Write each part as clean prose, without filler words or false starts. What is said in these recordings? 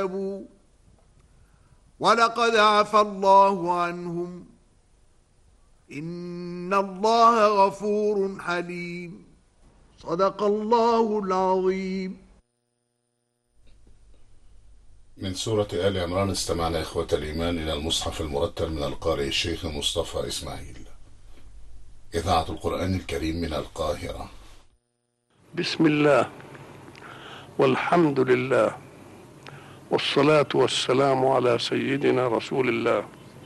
ولقد عفى الله عنهم إن الله غفور حليم. صدق الله العظيم. من سورة آل عمران استمعنا إخوة الإيمان إلى المصحف المرتل من القارئ الشيخ مصطفى إسماعيل. إذاعة القرآن الكريم من القاهرة. بسم الله والحمد لله والصلاة والسلام على سيدنا رسول الله.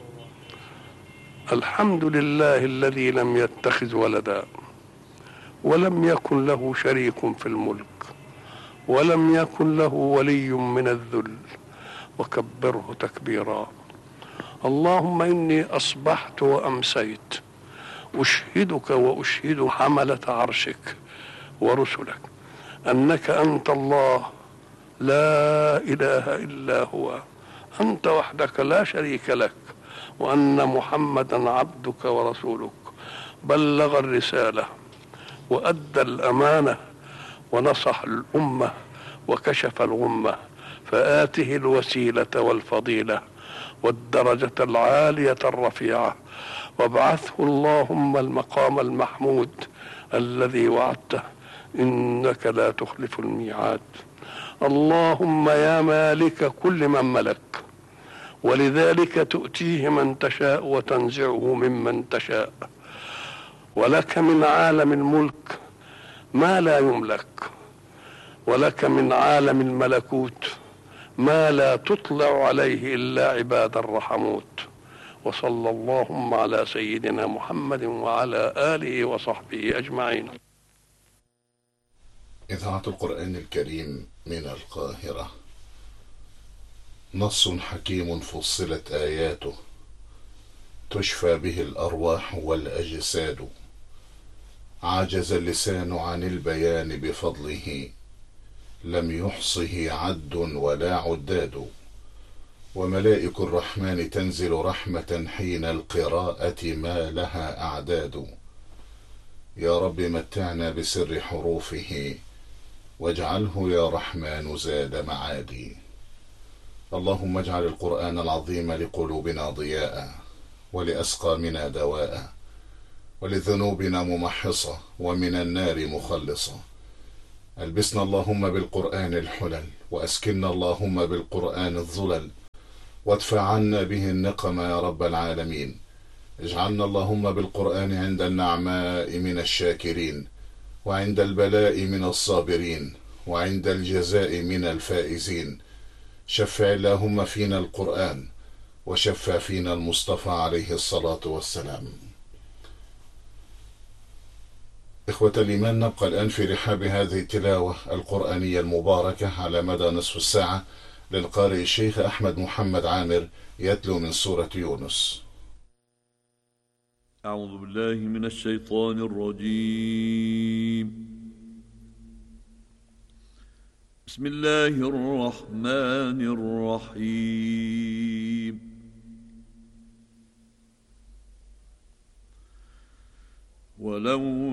الحمد لله الذي لم يتخذ ولدا ولم يكن له شريك في الملك ولم يكن له ولي من الذل وكبره تكبيرا. اللهم إني أصبحت وأمسيت أشهدك وأشهد حملة عرشك ورسلك أنك أنت الله لا إله إلا هو، أنت وحدك لا شريك لك، وأن محمدا عبدك ورسولك، بلغ الرسالة وأدى الأمانة ونصح الأمة وكشف الغمة، فآته الوسيلة والفضيلة والدرجة العالية الرفيعة، وابعثه اللهم المقام المحمود الذي وعدته إنك لا تخلف الميعاد. اللهم يا مالك كل من ملك، ولذلك تؤتيه من تشاء وتنزعه ممن تشاء، ولك من عالم الملك ما لا يملك، ولك من عالم الملكوت ما لا تطلع عليه إلا عباد الرحموت. وصلى اللهم على سيدنا محمد وعلى آله وصحبه أجمعين. إذاعة القرآن الكريم من القاهرة. نص حكيم فصلت آياته تشفى به الأرواح والأجساد، عجز اللسان عن البيان بفضله، لم يحصه عد ولا عداد. وملائك الرحمن تنزل رحمة حين القراءة ما لها أعداد. يا رب متعنا بسر حروفه، واجعله يا رحمن زاد معادي. اللهم اجعل القرآن العظيم لقلوبنا ضياء، ولأسقامنا دواء، ولذنوبنا ممحصة، ومن النار مخلصة. ألبسنا اللهم بالقرآن الحلل، وأسكننا اللهم بالقرآن الظلل، وادفع عنا به النقم يا رب العالمين. اجعلنا اللهم بالقرآن عند النعماء من الشاكرين، وعند البلاء من الصابرين، وعند الجزاء من الفائزين. شفع اللهم فينا القرآن، وشفع فينا المصطفى عليه الصلاة والسلام. إخوة الإيمان، نبقى الآن في رحاب هذه التلاوة القرآنية المباركة على مدى نصف الساعة للقارئ الشيخ أحمد محمد عامر، يتلو من سورة يونس. أعوذ بالله من الشيطان الرجيم. بسم الله الرحمن الرحيم. ولو